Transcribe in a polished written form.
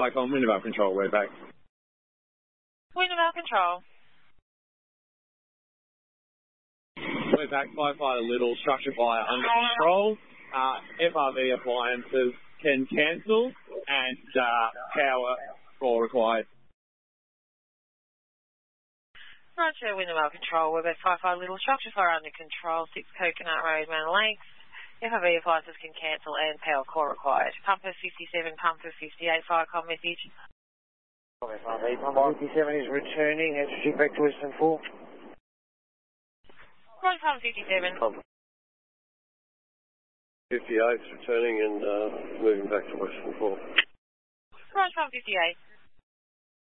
Flycom, Wintervale Control, we're back. Wintervale Control. We're back. Firefighter Little, structure fire under control. FRV appliances can cancel and power for required. Roger, Wintervale Control. We're back. Firefighter Little, structure fire under control. 6 Coconut Road, Manor Lakes. FRV appliances can cancel and power core required. Pumper 57, Pumper 58, Firecom message. FRV, Pumper 57 is returning. Entry back to Western 4. Roger, Pumper 57. 58's returning and moving back to Western 4. Roger, Pumper 58.